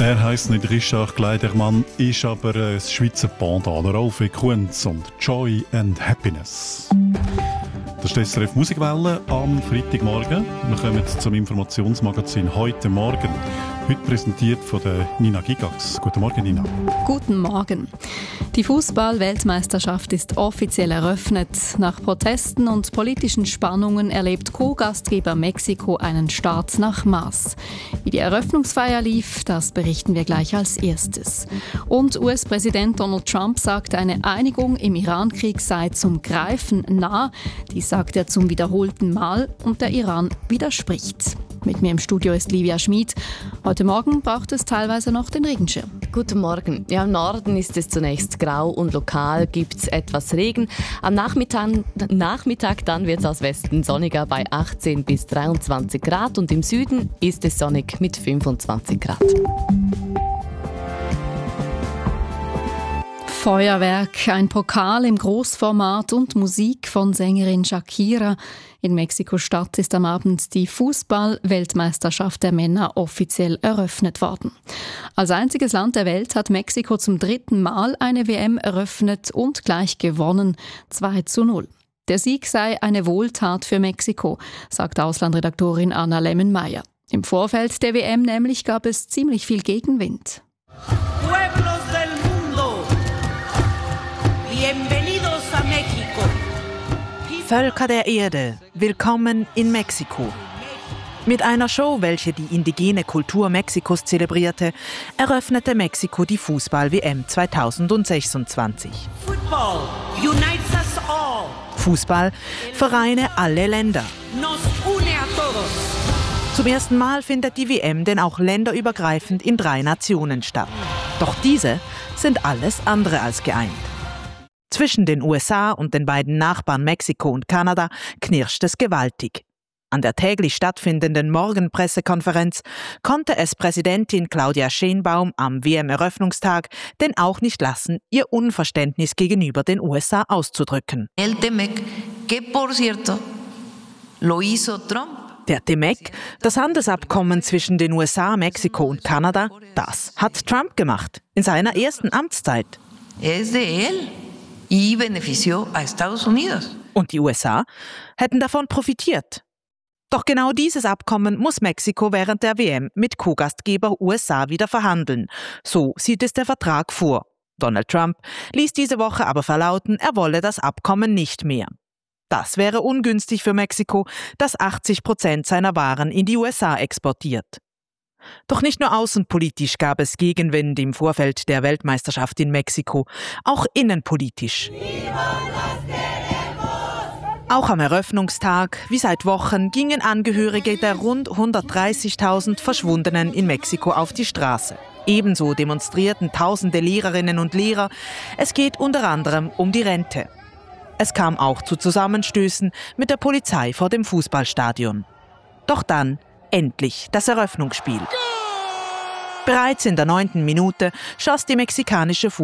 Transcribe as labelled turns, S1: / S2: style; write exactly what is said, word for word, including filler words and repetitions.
S1: Er heisst nicht Richard Kleidermann, ist aber ein Schweizer Pendant der Frequenz und Joy and Happiness. Das ist die S R F Musikwelle am Freitagmorgen. Wir kommen zum Informationsmagazin «Heute Morgen». Heute präsentiert von der Nina Gigax. Guten Morgen, Nina.
S2: Guten Morgen. Die Fußball-Weltmeisterschaft ist offiziell eröffnet. Nach Protesten und politischen Spannungen erlebt Co-Gastgeber Mexiko einen Start nach Maß. Wie die Eröffnungsfeier lief, das berichten wir gleich als erstes. Und U S-Präsident Donald Trump sagt, eine Einigung im Iran-Krieg sei zum Greifen nah. Dies sagt er zum wiederholten Mal und der Iran widerspricht. Mit mir im Studio ist Livia Schmid. Heute Morgen braucht es teilweise noch den Regenschirm.
S3: Guten Morgen. Ja, im Norden ist es zunächst grau und lokal gibt es etwas Regen. Am Nachmittag, Nachmittag dann wird es aus Westen sonniger bei achtzehn bis dreiundzwanzig Grad und im Süden ist es sonnig mit fünfundzwanzig Grad.
S2: Feuerwerk, ein Pokal im Großformat und Musik von Sängerin Shakira. In Mexiko-Stadt ist am Abend die Fußball-Weltmeisterschaft der Männer offiziell eröffnet worden. Als einziges Land der Welt hat Mexiko zum dritten Mal eine W M eröffnet und gleich gewonnen, zwei zu null. Der Sieg sei eine Wohltat für Mexiko, sagt Auslandredaktorin Anna Lemmenmeier. Im Vorfeld der W M nämlich gab es ziemlich viel Gegenwind.
S4: Pueblos del mundo, bienvenidos a México.
S5: Völker der Erde, willkommen in Mexiko. Mit einer Show, welche die indigene Kultur Mexikos zelebrierte, eröffnete Mexiko die Fußball-W M zweitausendsechsundzwanzig.
S4: Football unites us all.
S5: Fußball vereine alle Länder.
S4: Nos une a todos.
S5: Zum ersten Mal findet die W M denn auch länderübergreifend in drei Nationen statt. Doch diese sind alles andere als geeint. Zwischen den U S A und den beiden Nachbarn Mexiko und Kanada knirscht es gewaltig. An der täglich stattfindenden Morgenpressekonferenz konnte es Präsidentin Claudia Sheinbaum am W M-Eröffnungstag denn auch nicht lassen, ihr Unverständnis gegenüber den U S A auszudrücken.
S6: El T M E C, que por cierto, lo hizo Trump.
S5: Der T M E C, das Handelsabkommen zwischen den U S A, Mexiko und Kanada, das hat Trump gemacht, in seiner ersten Amtszeit.
S6: Es de él. Y benefició a Estados Unidos.
S5: Und die U S A hätten davon profitiert. Doch genau dieses Abkommen muss Mexiko während der W M mit Co-Gastgeber U S A wieder verhandeln. So sieht es der Vertrag vor. Donald Trump ließ diese Woche aber verlauten, er wolle das Abkommen nicht mehr. Das wäre ungünstig für Mexiko, das achtzig Prozent seiner Waren in die U S A exportiert. Doch nicht nur außenpolitisch gab es Gegenwind im Vorfeld der Weltmeisterschaft in Mexiko, auch innenpolitisch. Auch am Eröffnungstag, wie seit Wochen, gingen Angehörige der rund hundertdreißigtausend Verschwundenen in Mexiko auf die Straße. Ebenso demonstrierten tausende Lehrerinnen und Lehrer. Es geht unter anderem um die Rente. Es kam auch zu Zusammenstößen mit der Polizei vor dem Fußballstadion. Doch dann endlich das Eröffnungsspiel. Bereits in der neunten Minute schoss die mexikanische